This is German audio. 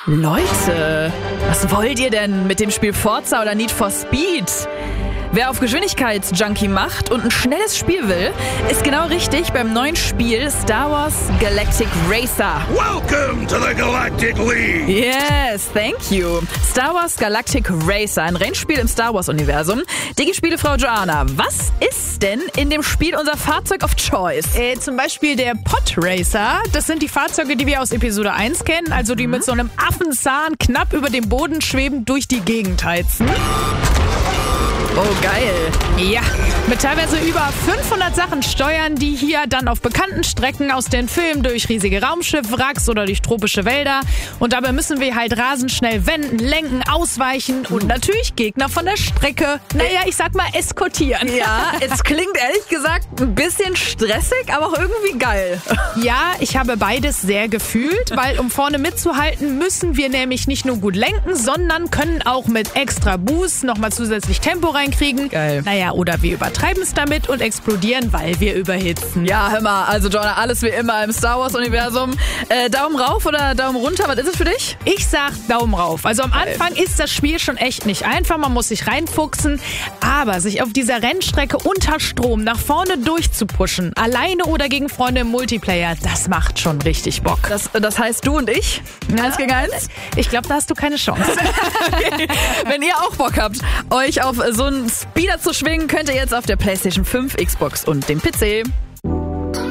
Leute, was wollt ihr denn mit dem Spiel Forza oder Need for Speed? Wer auf Geschwindigkeitsjunkie macht und ein schnelles Spiel will, ist genau richtig beim neuen Spiel Star Wars Galactic Racer. Welcome to the Galactic League! Yes, thank you. Star Wars Galactic Racer, ein Rennspiel im Star Wars-Universum. Digi-Spielefrau Joanna, was ist denn in dem Spiel unser Fahrzeug of Choice? Zum Beispiel der Podracer. Das sind die Fahrzeuge, die wir aus Episode 1 kennen, also die mit so einem Affenzahn knapp über dem Boden schwebend durch die Gegend heizen. Oh, geil. Ja, mit teilweise über 500 Sachen steuern die hier dann auf bekannten Strecken aus den Filmen durch riesige Raumschiffwracks oder durch tropische Wälder. Und dabei müssen wir halt rasend schnell wenden, lenken, ausweichen und natürlich Gegner von der Strecke, ich sag mal, eskortieren. Ja, es klingt ehrlich gesagt ein bisschen stressig, aber auch irgendwie geil. Ja, ich habe beides sehr gefühlt, weil um vorne mitzuhalten, müssen wir nämlich nicht nur gut lenken, sondern können auch mit extra Boost nochmal zusätzlich Tempo reinkriegen. Geil. Oder wir übertreiben es damit und explodieren, weil wir überhitzen. Ja, hör mal, also Joanna, alles wie immer im Star Wars-Universum. Daumen rauf oder Daumen runter, was ist es für dich? Ich sag Daumen rauf. Also am Anfang ist das Spiel schon echt nicht einfach, man muss sich reinfuchsen, aber sich auf dieser Rennstrecke unter Strom nach vorne durchzupushen, alleine oder gegen Freunde im Multiplayer, das macht schon richtig Bock. Das heißt du und ich? 1 gegen 1? Ich glaube, da hast du keine Chance. Okay. Wenn ihr auch Bock habt, euch auf so einen Speeder zu schwingen, könnt ihr jetzt auf der PlayStation 5, Xbox und dem PC.